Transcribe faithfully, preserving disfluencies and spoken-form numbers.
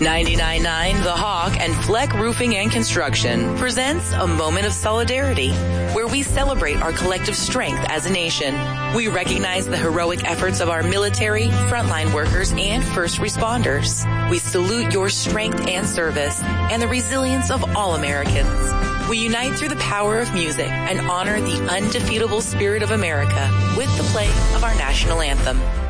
ninety-nine point nine The Hawk and Fleck Roofing and Construction presents a moment of solidarity where we celebrate our collective strength as a nation. We recognize the heroic efforts of our military, frontline workers, and first responders. We salute your strength and service and the resilience of all Americans. We unite through the power of music and honor the undefeatable spirit of America with the play of our national anthem.